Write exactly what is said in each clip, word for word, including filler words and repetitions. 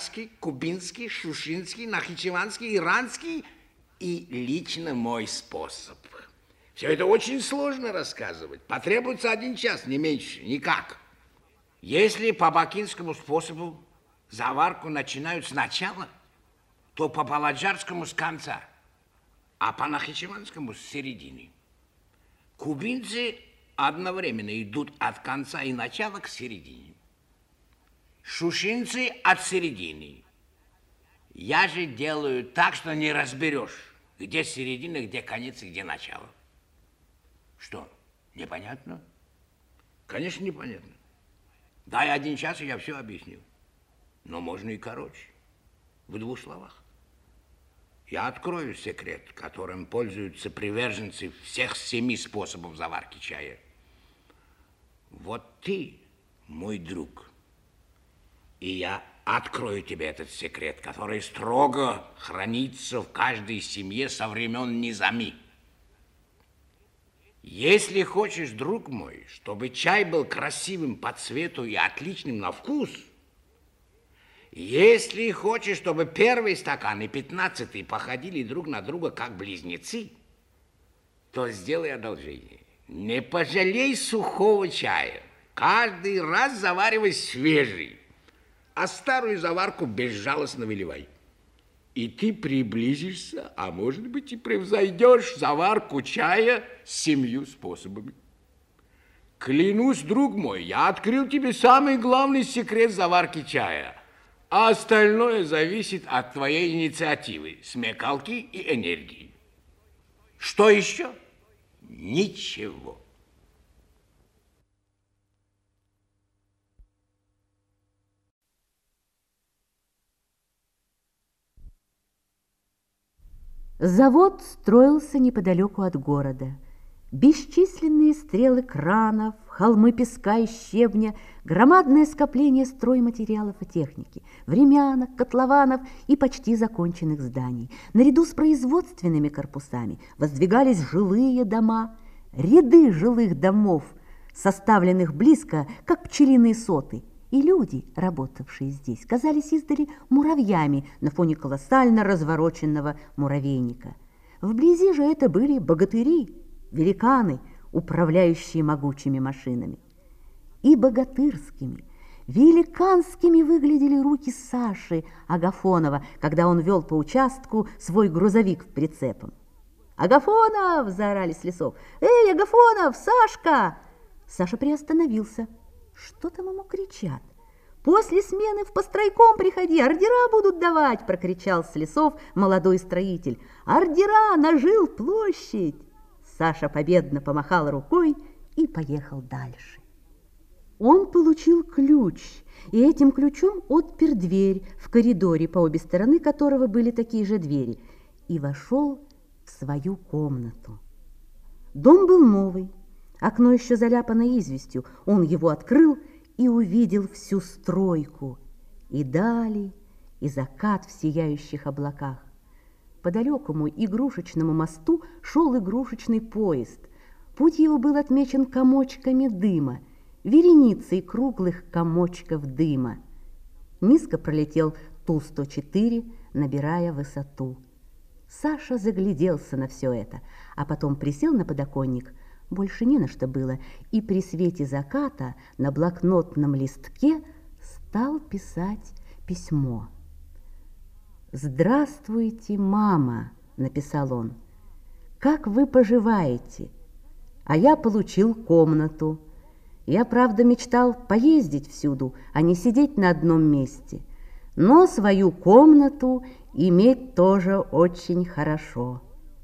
казахский, кубинский, шушинский, нахичеванский, иранский и лично мой способ. Все это очень сложно рассказывать. Потребуется один час, не меньше, никак. Если по бакинскому способу заварку начинают сначала, то по баладжарскому с конца, а по нахичеванскому с середины. Кубинцы одновременно идут от конца и начала к середине. Шушинцы от середины. Я же делаю так, что не разберешь, где середина, где конец и где начало. Что, непонятно? Конечно, непонятно. Дай один час, и я все объясню. Но можно и короче, в двух словах. Я открою секрет, которым пользуются приверженцы всех семи способов заварки чая. Вот ты, мой друг, и я открою тебе этот секрет, который строго хранится в каждой семье со времен Низами. Если хочешь, друг мой, чтобы чай был красивым по цвету и отличным на вкус, если хочешь, чтобы первый стакан и пятнадцатый походили друг на друга как близнецы, то сделай одолжение. Не пожалей сухого чая. Каждый раз заваривай свежий, а старую заварку безжалостно выливай. И ты приблизишься, а может быть и превзойдешь заварку чая семью способами. Клянусь, друг мой, я открыл тебе самый главный секрет заварки чая, а остальное зависит от твоей инициативы, смекалки и энергии. Что еще? Ничего. Завод строился неподалеку от города. Бесчисленные стрелы кранов, холмы песка и щебня, громадное скопление стройматериалов и техники, времянок, котлованов и почти законченных зданий. Наряду с производственными корпусами воздвигались жилые дома, ряды жилых домов, составленных близко, как пчелиные соты. И люди, работавшие здесь, казались издали муравьями на фоне колоссально развороченного муравейника. Вблизи же это были богатыри, великаны, управляющие могучими машинами. И богатырскими, великанскими выглядели руки Саши Агафонова, когда он вел по участку свой грузовик в прицепом. «Агафонов!» – заорали с лесов. «Эй, Агафонов! Сашка!» Саша приостановился. Что там ему кричат? «После смены в постройком приходи, ордера будут давать!» – прокричал с лесов молодой строитель. «Ордера на жилплощадь!» Саша победно помахал рукой и поехал дальше. Он получил ключ, и этим ключом отпер дверь в коридоре, по обе стороны которого были такие же двери, и вошел в свою комнату. Дом был новый. Окно еще заляпано известью. Он его открыл и увидел всю стройку, и дали, и закат в сияющих облаках. По далекому игрушечному мосту шел игрушечный поезд. Путь его был отмечен комочками дыма, вереницей круглых комочков дыма. Низко пролетел Ту сто четыре, набирая высоту. Саша загляделся на все это, а потом присел на подоконник. Больше не на что было, и при свете заката на блокнотном листке стал писать письмо. «Здравствуйте, мама», — написал он. «Как вы поживаете? А я получил комнату. Я, правда, мечтал поездить всюду, а не сидеть на одном месте. Но свою комнату иметь тоже очень хорошо».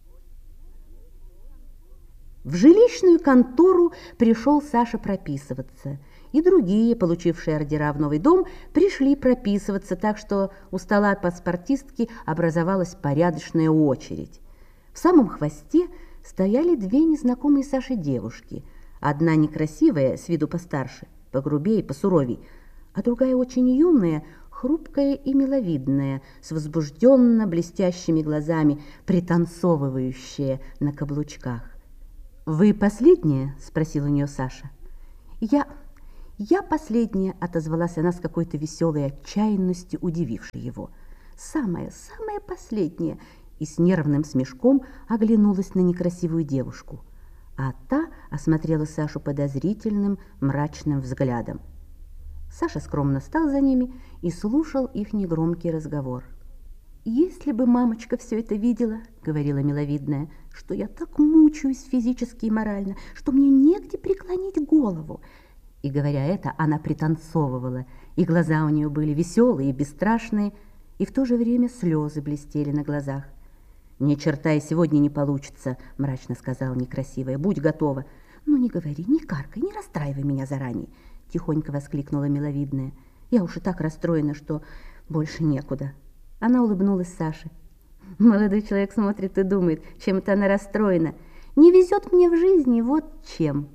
В жилищную контору пришел Саша прописываться, и другие, получившие ордера в новый дом, пришли прописываться, так что у стола паспортистки образовалась порядочная очередь. В самом хвосте стояли две незнакомые Саше девушки, одна некрасивая, с виду постарше, погрубее и посуровей, а другая очень юная, хрупкая и миловидная, с возбужденно блестящими глазами, пританцовывающая на каблучках. «Вы последняя?» – спросил у нее Саша. «Я... Я последняя, отозвалась она с какой-то веселой отчаянностью, удивившей его. Самая, самая последняя, и с нервным смешком оглянулась на некрасивую девушку. А та осмотрела Сашу подозрительным, мрачным взглядом. Саша скромно стал за ними и слушал их негромкий разговор. «Если бы мамочка все это видела, — говорила миловидная, — что я так мучаюсь физически и морально, что мне негде преклонить голову». И, говоря это, она пританцовывала, и глаза у нее были веселые и бесстрашные, и в то же время слезы блестели на глазах. «Ни черта и сегодня не получится, — мрачно сказала некрасивая, — будь готова». «Ну, не говори, не каркай, не расстраивай меня заранее, — тихонько воскликнула миловидная. «Я уж и так расстроена, что больше некуда». Она улыбнулась Саше. Молодой человек смотрит и думает, чем это она расстроена. «Не везет мне в жизни, вот чем».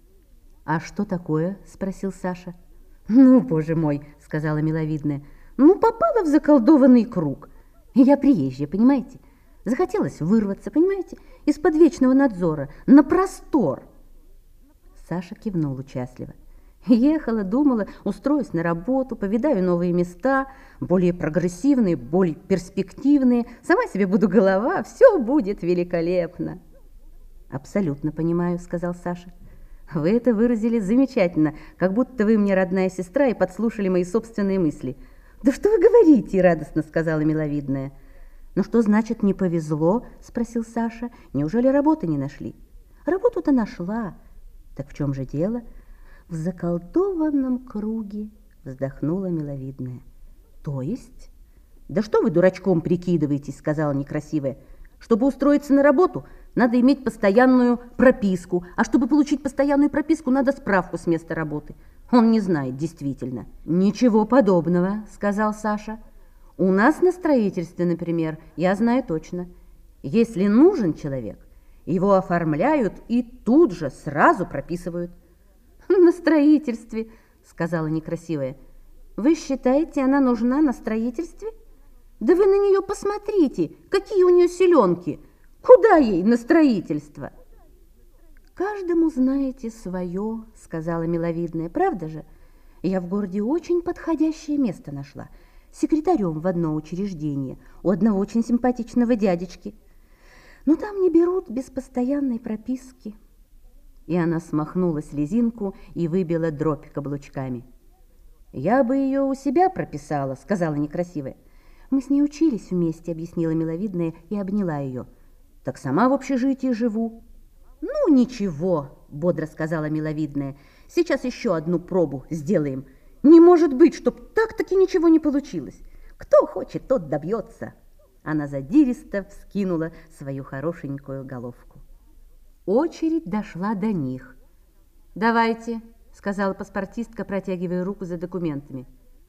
«А что такое?» – спросил Саша. «Ну, боже мой!» – сказала миловидная. «Ну, попала в заколдованный круг. Я приезжая, понимаете? Захотелось вырваться, понимаете, из-под вечного надзора, на простор». Саша кивнул участливо. Ехала, думала, устроюсь на работу, повидаю новые места, более прогрессивные, более перспективные. Сама себе буду голова, все будет великолепно. «Абсолютно понимаю», — сказал Саша. «Вы это выразили замечательно, как будто вы мне родная сестра и подслушали мои собственные мысли». «Да что вы говорите?» — радостно сказала миловидная. «Ну что значит не повезло?» — спросил Саша. «Неужели работы не нашли?» «Работу-то нашла». «Так в чем же дело?» «В заколдованном круге», — вздохнула миловидная. «То есть?» «Да что вы дурачком прикидываетесь?» — сказала некрасивая. «Чтобы устроиться на работу, надо иметь постоянную прописку, а чтобы получить постоянную прописку, надо справку с места работы. Он не знает, действительно». «Ничего подобного», — сказал Саша. «У нас на строительстве, например, я знаю точно. Если нужен человек, его оформляют и тут же сразу прописывают». «На строительстве», — сказала некрасивая. «Вы считаете, она нужна на строительстве? Да вы на нее посмотрите, какие у нее селенки! Куда ей на строительство?» «Каждому, знаете, свое», — сказала миловидная. «Правда же? Я в городе очень подходящее место нашла. Секретарем в одно учреждение, у одного очень симпатичного дядечки. Но там не берут без постоянной прописки». И она смахнула слезинку и выбила дробь каблучками. «Я бы ее у себя прописала», — сказала некрасивая. «Мы с ней учились вместе», — объяснила миловидная и обняла ее. «Так сама в общежитии живу». «Ну, ничего», — бодро сказала миловидная. «Сейчас еще одну пробу сделаем. Не может быть, чтоб так-таки ничего не получилось. Кто хочет, тот добьется». Она задиристо вскинула свою хорошенькую головку. Очередь дошла до них. «Давайте», — сказала паспортистка, протягивая руку за документами.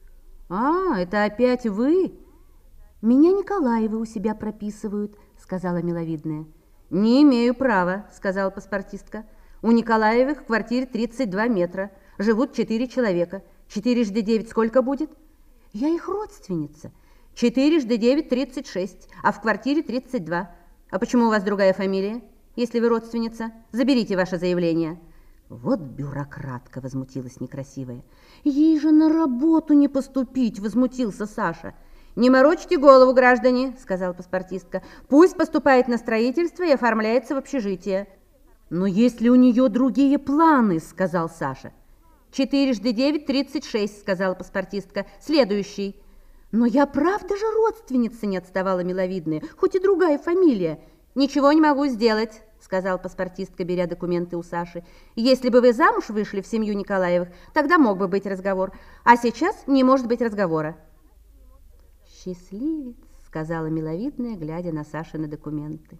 «А, это опять вы?» «Меня Николаевы у себя прописывают», — сказала миловидная. «Не имею права», — сказала паспортистка. «У Николаевых в квартире тридцать два метра. Живут четыре человека. Четырежды девять сколько будет?» «Я их родственница». «Четырежды девять — тридцать шесть, а в квартире тридцать два. А почему у вас другая фамилия? Если вы родственница, заберите ваше заявление». «Вот бюрократка», — возмутилась некрасивая. «Ей же на работу не поступить», — возмутился Саша. «Не морочьте голову, граждане», — сказала паспортистка. «Пусть поступает на строительство и оформляется в общежитие». «Но если у нее другие планы», — сказал Саша. «Четырежды девять — тридцать шесть», — сказала паспортистка. «Следующий». «Но я правда же родственница», — не отставала миловидная, «хоть и другая фамилия». «Ничего не могу сделать», — сказала паспортистка, беря документы у Саши. «Если бы вы замуж вышли в семью Николаевых, тогда мог бы быть разговор. А сейчас не может быть разговора». «Счастливец», — сказала миловидная, глядя на Сашины документы.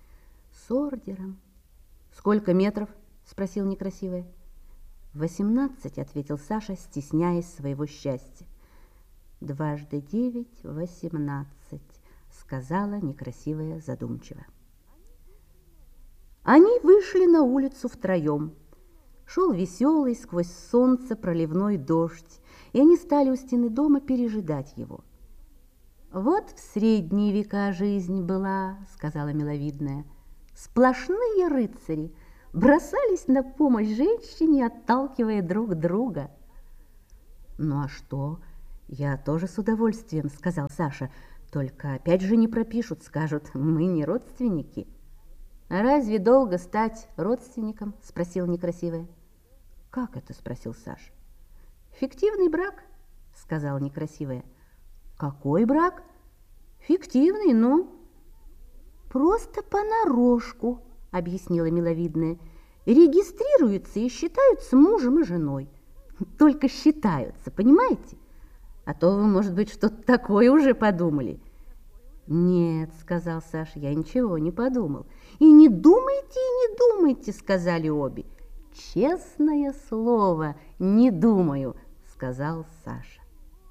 «С ордером». «Сколько метров?» — спросил некрасивая. «Восемнадцать», — ответил Саша, стесняясь своего счастья. «Дважды девять — восемнадцать», — сказала некрасивая задумчиво. Они вышли на улицу втроем. Шел веселый сквозь солнце проливной дождь, и они стали у стены дома пережидать его. «Вот в средние века жизнь была», — сказала миловидная. «Сплошные рыцари бросались на помощь женщине, отталкивая друг друга». Ну а что? Я тоже с удовольствием, сказал Саша. Только опять же не пропишут, скажут, мы не родственники. А разве долго стать родственником? Спросила некрасивая. Как это? Спросил Саша. Фиктивный брак, сказала некрасивая. Какой брак? Фиктивный, ну. Просто понарошку, объяснила миловидная. Регистрируются и считаются мужем и женой. Только считаются, понимаете? А то вы, может быть, что-то такое уже подумали. Нет, сказал Саша, я ничего не подумал. И не думайте, и не думайте, сказали обе. Честное слово, не думаю, сказал Саша.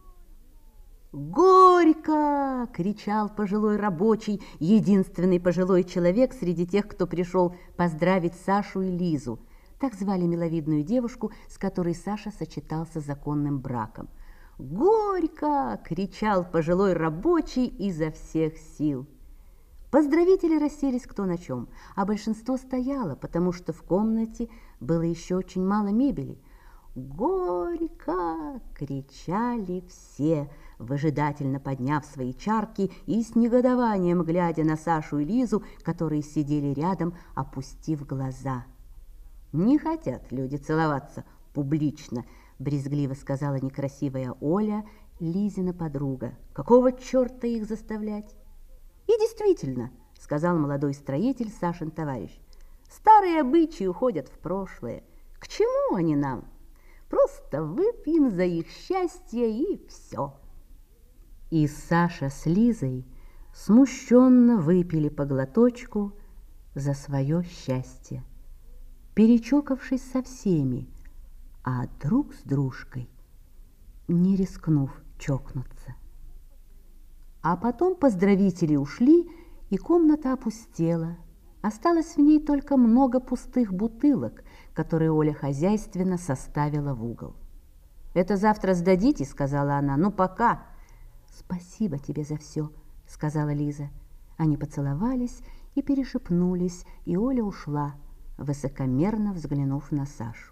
«Горько!» – кричал пожилой рабочий, единственный пожилой человек среди тех, кто пришел поздравить Сашу и Лизу. Так звали миловидную девушку, с которой Саша сочетался законным браком. «Горько!» – кричал пожилой рабочий изо всех сил. Поздравители расселись кто на чем, а большинство стояло, потому что в комнате было еще очень мало мебели. «Горько!» – кричали все, выжидательно подняв свои чарки и с негодованием глядя на Сашу и Лизу, которые сидели рядом, опустив глаза. «Не хотят люди целоваться публично», – брезгливо сказала некрасивая Оля, Лизина подруга. «Какого черта их заставлять?» «И действительно», – сказал молодой строитель Сашин товарищ, «старые обычаи уходят в прошлое. К чему они нам? Просто выпьем за их счастье и все». И Саша с Лизой смущенно выпили по глоточку за свое счастье, перечокавшись со всеми, а друг с дружкой не рискнув чокнуться. А потом поздравители ушли, и комната опустела. Осталось в ней только много пустых бутылок, которые Оля хозяйственно составила в угол. «Это завтра сдадите», — сказала она, — «ну пока». «Спасибо тебе за все», — сказала Лиза. Они поцеловались и перешепнулись, и Оля ушла, высокомерно взглянув на Сашу.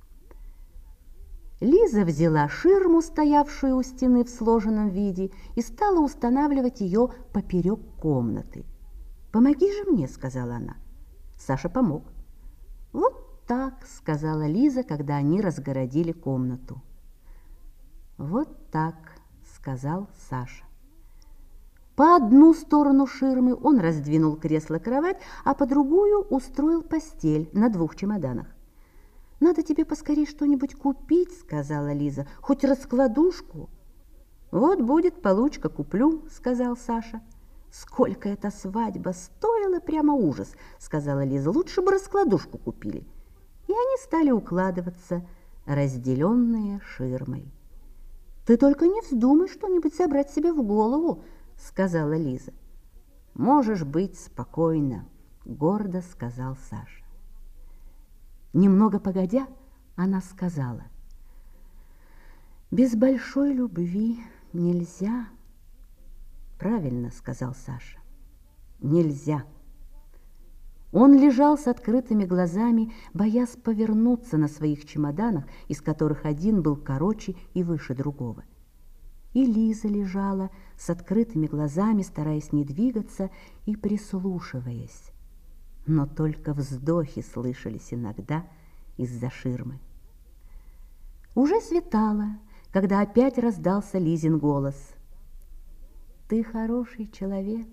Лиза взяла ширму, стоявшую у стены в сложенном виде, и стала устанавливать ее поперек комнаты. «Помоги же мне», — сказала она. Саша помог. «Вот так», — сказала Лиза, когда они разгородили комнату. «Вот так», — сказал Саша. По одну сторону ширмы он раздвинул кресло-кровать, а по другую устроил постель на двух чемоданах. «Надо тебе поскорее что-нибудь купить», — сказала Лиза, — «хоть раскладушку». «Вот будет получка, куплю», — сказал Саша. «Сколько эта свадьба стоила, прямо ужас», — сказала Лиза, — «лучше бы раскладушку купили». И они стали укладываться, разделенные ширмой. «Ты только не вздумай что-нибудь забрать себе в голову», — сказала Лиза. «Можешь быть спокойна», — гордо сказал Саша. Немного погодя, она сказала: «Без большой любви нельзя». «Правильно», — сказал Саша, — «нельзя». Он лежал с открытыми глазами, боясь повернуться на своих чемоданах, из которых один был короче и выше другого. И Лиза лежала с открытыми глазами, стараясь не двигаться и прислушиваясь. Но только вздохи слышались иногда из-за ширмы. Уже светало, когда опять раздался Лизин голос: «Ты хороший человек».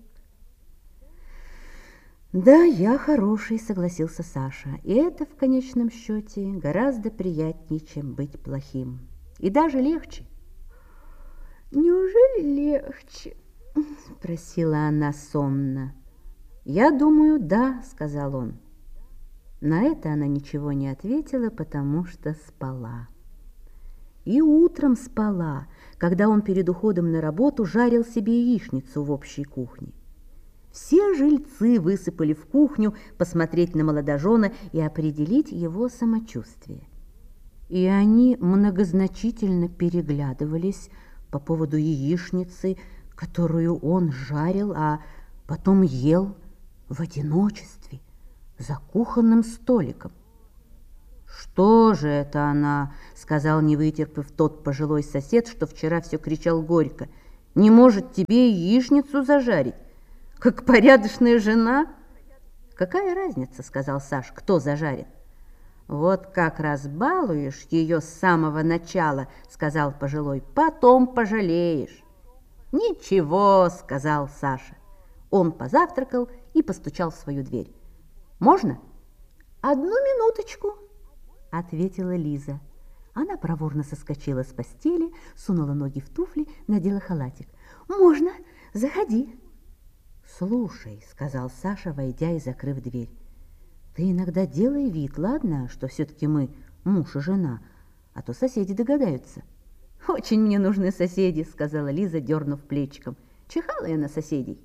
«Да, я хороший», — согласился Саша, — «и это в конечном счете гораздо приятнее, чем быть плохим. И даже легче». «Неужели легче?» — спросила она сонно. «Я думаю, да», — сказал он. На это она ничего не ответила, потому что спала. И утром спала, когда он перед уходом на работу жарил себе яичницу в общей кухне. Все жильцы высыпали в кухню посмотреть на молодожена и определить его самочувствие. И они многозначительно переглядывались по поводу яичницы, которую он жарил, а потом ел в одиночестве за кухонным столиком. «Что же это она?» — сказал, не вытерпев, тот пожилой сосед, что вчера все кричал горько. «Не может тебе яичницу зажарить, как порядочная жена?» «Какая разница?» — сказал Саша, — «кто зажарит?» «Вот как разбалуешь ее с самого начала», — сказал пожилой, — «потом пожалеешь». «Ничего», — сказал Саша. Он позавтракал и постучал в свою дверь. «Можно?» «Одну минуточку», — ответила Лиза. Она проворно соскочила с постели, сунула ноги в туфли, надела халатик. «Можно, заходи». «Слушай», — сказал Саша, войдя и закрыв дверь, — «ты иногда делай вид, ладно, что все-таки мы муж и жена, а то соседи догадаются». «Очень мне нужны соседи», — сказала Лиза, дернув плечиком. «Чихала я на соседей».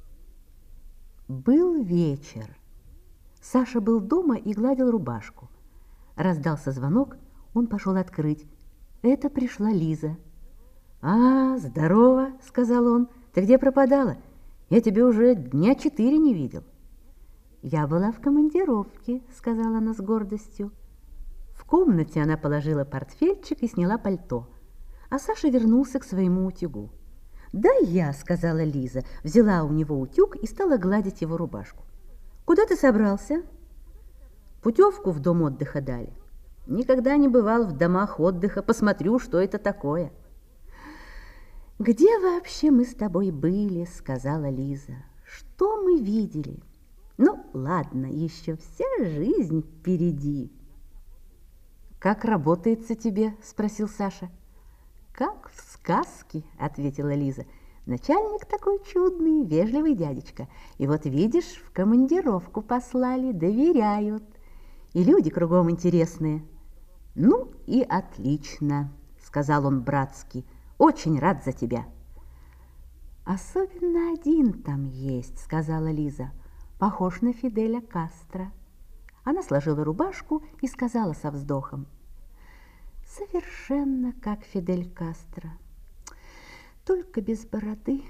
Был вечер. Саша был дома и гладил рубашку. Раздался звонок, он пошел открыть. Это пришла Лиза. «А, здорово», — сказал он, — «ты где пропадала? Я тебя уже дня четыре не видел». «Я была в командировке», — сказала она с гордостью. В комнате она положила портфельчик и сняла пальто, а Саша вернулся к своему утюгу. «Да я», — сказала Лиза, взяла у него утюг и стала гладить его рубашку. «Куда ты собрался?» «Путевку в дом отдыха дали. Никогда не бывал в домах отдыха, посмотрю, что это такое». «Где вообще мы с тобой были?» — сказала Лиза. «Что мы видели? Ну, ладно, еще вся жизнь впереди». «Как работается тебе?» — спросил Саша. «Как в сказке», — ответила Лиза. «Начальник такой чудный, вежливый дядечка. И вот, видишь, в командировку послали, доверяют. И люди кругом интересные». «Ну и отлично», — сказал он братски. «Очень рад за тебя». «Особенно один там есть», — сказала Лиза. «Похож на Фиделя Кастро». Она сложила рубашку и сказала со вздохом: «Совершенно как Фидель Кастро, только без бороды».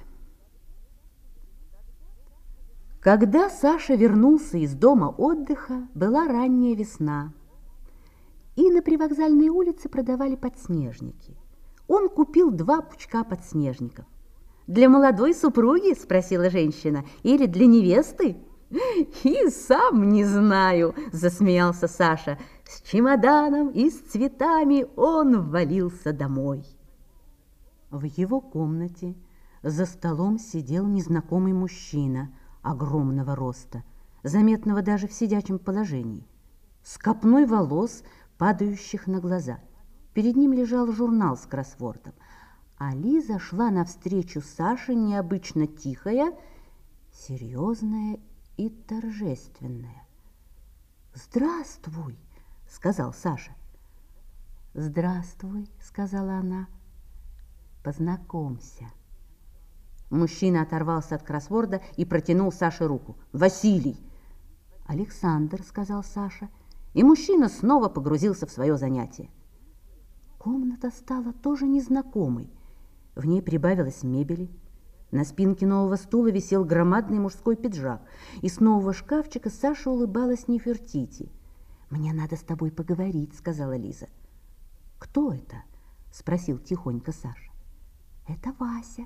Когда Саша вернулся из дома отдыха, была ранняя весна, и на привокзальной улице продавали подснежники. Он купил два пучка подснежников. «Для молодой супруги?» – спросила женщина. «Или для невесты?» «И сам не знаю», – засмеялся Саша. С чемоданом и с цветами он ввалился домой. В его комнате за столом сидел незнакомый мужчина огромного роста, заметного даже в сидячем положении, с копной волос, падающих на глаза. Перед ним лежал журнал с кроссвордом, а Лиза шла навстречу Саше необычно тихая, серьезная и торжественная. «Здравствуй», — сказал Саша. «Здравствуй», — сказала она. «Познакомься». Мужчина оторвался от кроссворда и протянул Саше руку. «Василий!» «Александр», — сказал Саша, и мужчина снова погрузился в свое занятие. Комната стала тоже незнакомой. В ней прибавилось мебели. На спинке нового стула висел громадный мужской пиджак. Из нового шкафчика Саша улыбалась Нефертити. «Мне надо с тобой поговорить», — сказала Лиза. «Кто это?» — спросил тихонько Саша. «Это Вася.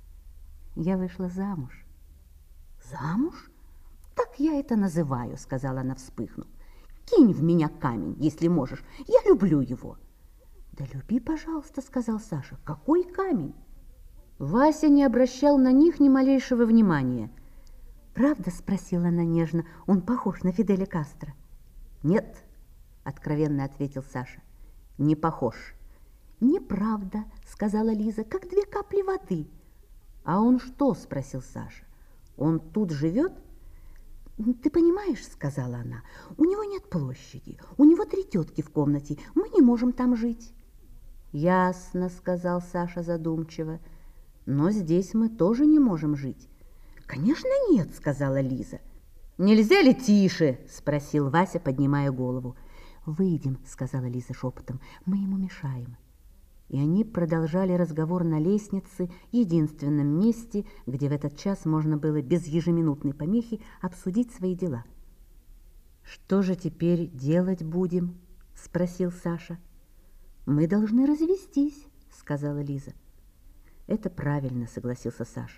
Я вышла замуж». «Замуж? Так я это называю», — сказала она, вспыхнув. «Кинь в меня камень, если можешь. Я люблю его». «Да люби, пожалуйста», — сказал Саша. «Какой камень?» Вася не обращал на них ни малейшего внимания. «Правда?» — спросила она нежно. «Он похож на Фиделя Кастро?» «Нет», — откровенно ответил Саша. «Не похож». «Неправда», — сказала Лиза, — «как две капли воды». «А он что?» — спросил Саша. «Он тут живет?» «Ты понимаешь», — сказала она, — «у него нет площади, у него три тетки в комнате, мы не можем там жить». «Ясно», — сказал Саша задумчиво, — «но здесь мы тоже не можем жить». «Конечно нет», — сказала Лиза. «Нельзя ли тише?» — спросил Вася, поднимая голову. «Выйдем», — сказала Лиза шепотом, — «мы ему мешаем». И они продолжали разговор на лестнице, единственном месте, где в этот час можно было без ежеминутной помехи обсудить свои дела. «Что же теперь делать будем?» — спросил Саша. Мы должны развестись, сказала Лиза. Это правильно, согласился Саша.